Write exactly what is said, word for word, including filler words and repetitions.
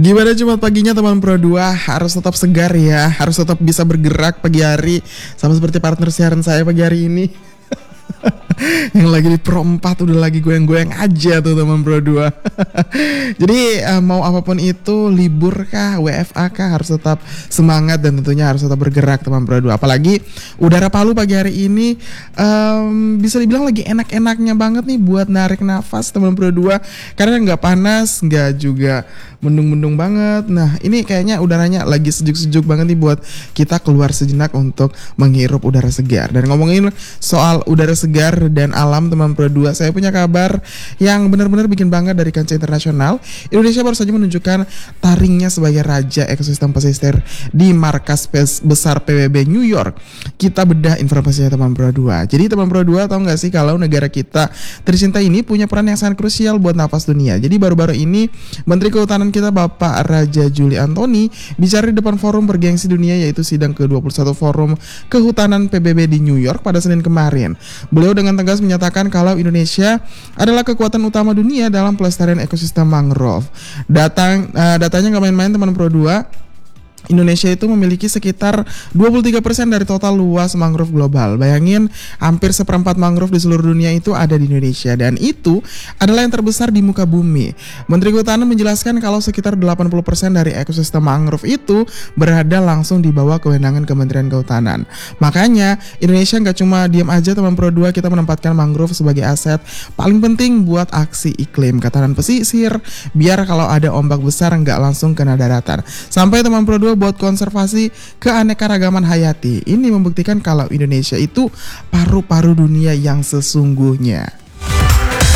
Gimana Jumat paginya teman Pro dua? Harus tetap segar ya, harus tetap bisa bergerak pagi hari. Sama seperti partner siaran saya pagi hari ini yang lagi di Pro empat udah lagi goyang-goyang aja tuh teman Pro dua. Jadi uh, mau apapun itu, libur kah, W F A kah, harus tetap semangat dan tentunya harus tetap bergerak teman Pro dua. Apalagi udara Palu pagi hari ini um, bisa dibilang lagi enak-enaknya banget nih buat narik nafas teman Pro dua. Karena nggak panas, nggak juga mendung-mendung banget. Nah ini kayaknya udaranya lagi sejuk-sejuk banget nih buat kita keluar sejenak untuk menghirup udara segar. Dan ngomongin soal udara segar dan alam teman Pro dua, saya punya kabar yang benar-benar bikin bangga dari kancah internasional. Indonesia baru saja menunjukkan taringnya sebagai raja ekosistem pesisir di markas besar P B B New York. Kita bedah informasinya teman Pro dua. Jadi teman Pro dua tahu nggak sih kalau negara kita tercinta ini punya peran yang sangat krusial buat nafas dunia. Jadi baru-baru ini Menteri Kehutanan kita Bapak Raja Juli Antoni bicara di depan forum bergengsi dunia, yaitu sidang ke dua puluh satu Forum Kehutanan P B B di New York pada Senin kemarin. Beliau dengan tegas menyatakan kalau Indonesia adalah kekuatan utama dunia dalam pelestarian ekosistem mangrove. Datang uh, datanya nggak main-main teman Pro dua. Indonesia itu memiliki sekitar dua puluh tiga persen dari total luas mangrove global. Bayangin, hampir seperempat mangrove di seluruh dunia itu ada di Indonesia, dan itu adalah yang terbesar di muka bumi. Menteri Kehutanan menjelaskan kalau sekitar delapan puluh persen dari ekosistem mangrove itu berada langsung di bawah kewenangan Kementerian Kehutanan. Makanya Indonesia nggak cuma diam aja teman Pro dua, kita menempatkan mangrove sebagai aset paling penting buat aksi iklim ketahanan pesisir, biar kalau ada ombak besar nggak langsung kena daratan. Sampai teman Pro dua buat konservasi keanekaragaman hayati. Ini membuktikan kalau Indonesia itu paru-paru dunia yang sesungguhnya.